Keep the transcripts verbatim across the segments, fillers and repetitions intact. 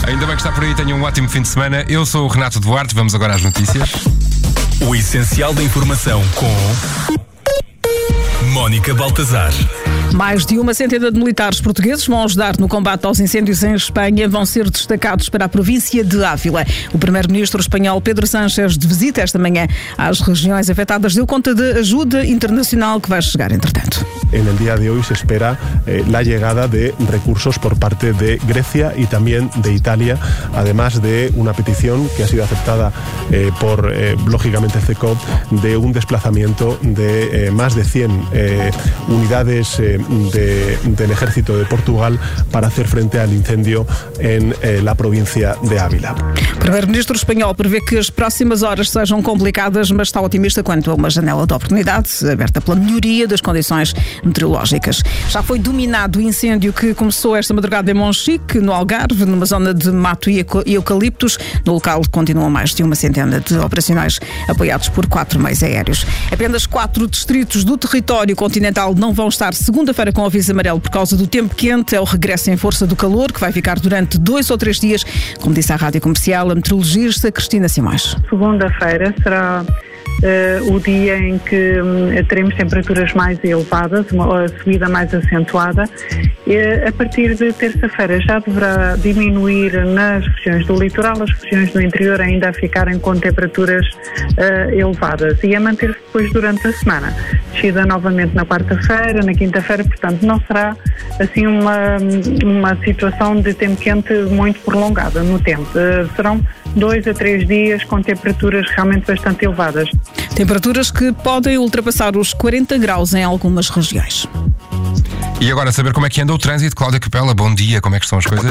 Ainda bem que está por aí, tenham um ótimo fim de semana. Eu sou o Renato Duarte, vamos agora às notícias. O essencial da informação com Mónica Baltazar. Mais de uma centena de militares portugueses vão ajudar no combate aos incêndios em Espanha. Vão ser destacados para a província de Ávila. O primeiro-ministro espanhol Pedro Sánchez, de visita esta manhã às regiões afetadas, deu conta de ajuda internacional que vai chegar entretanto. En el día de hoy se espera eh, la llegada de recursos por parte de Grecia y también de Italia, además de una petición que ha sido aceptada eh, por, eh, lógicamente, CECOP, de un desplazamiento de eh, más de cien eh, unidades eh, de, del ejército de Portugal para hacer frente al incendio en eh, la provincia de Ávila. O primeiro-ministro espanhol prevê que as próximas horas sejam complicadas, mas está otimista quanto a uma janela de oportunidade aberta pela melhoria das condições meteorológicas. Já foi dominado o incêndio que começou esta madrugada em Monchique, no Algarve, numa zona de mato e eucaliptos. No local continuam mais de uma centena de operacionais apoiados por quatro meios aéreos. Apenas quatro distritos do território continental não vão estar segunda-feira com aviso amarelo por causa do tempo quente. É o regresso em força do calor, que vai ficar durante dois ou três dias, como disse à Rádio Comercial a meteorologista Cristina Simões. Segunda-feira será Uh, o dia em que um, teremos temperaturas mais elevadas, uma subida mais acentuada. E, a partir de terça-feira já deverá diminuir nas regiões do litoral, as regiões do interior ainda a ficarem com temperaturas uh, elevadas e a manter-se depois durante a semana. Descida novamente na quarta-feira, na quinta-feira, portanto não será assim uma, uma situação de tempo quente muito prolongada no tempo. Uh, serão dois a três dias com temperaturas realmente bastante elevadas. Temperaturas que podem ultrapassar os quarenta graus em algumas regiões. E agora saber como é que anda o trânsito. Cláudia Capela, bom dia, como é que estão as coisas?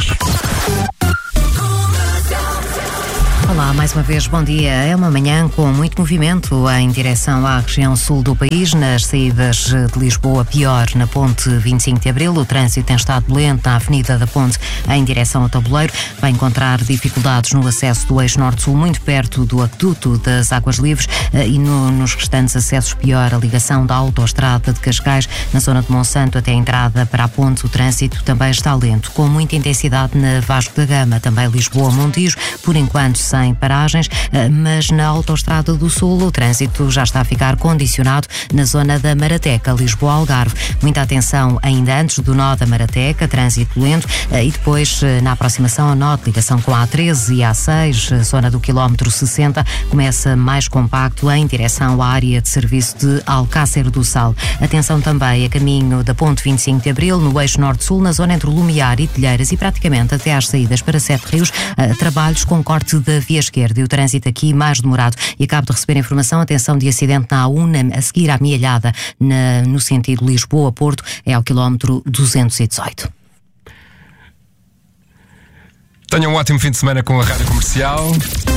Olá, mais uma vez, bom dia. É uma manhã com muito movimento em direção à região sul do país. Nas saídas de Lisboa, pior na ponte vinte e cinco de Abril. O trânsito tem estado lento na Avenida da Ponte em direção ao Tabuleiro. Vai encontrar dificuldades no acesso do eixo norte-sul, muito perto do aqueduto das Águas Livres, e no, nos restantes acessos pior a ligação da autoestrada de Cascais, na zona de Monsanto até a entrada para a ponte. O trânsito também está lento, com muita intensidade na Vasco da Gama, também Lisboa-Montijo, por enquanto sem sem paragens, mas na autoestrada do Sul o trânsito já está a ficar condicionado na zona da Marateca, Lisboa-Algarve. Muita atenção ainda antes do nó da Marateca, trânsito lento, e depois na aproximação ao nó de ligação com a A treze e a A seis, zona do quilómetro sessenta, começa mais compacto em direção à área de serviço de Alcácer do Sal. Atenção também a caminho da ponte vinte e cinco de Abril, no eixo norte-sul, na zona entre o Lumiar e Telheiras e praticamente até às saídas para Sete Rios, trabalhos com corte da via esquerda e o trânsito aqui mais demorado. E acabo de receber informação, atenção de acidente na A um, a seguir à Mielhada, na, no sentido Lisboa-Porto, é ao quilómetro duzentos e dezoito. Tenham um ótimo fim de semana com a Rádio Comercial.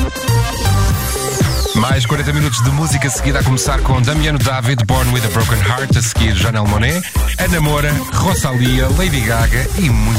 Mais quarenta minutos de música seguida, a começar com Damiano David, Born with a Broken Heart, a seguir Janelle Monáe, Ana Moura, Rosalía, Lady Gaga e muito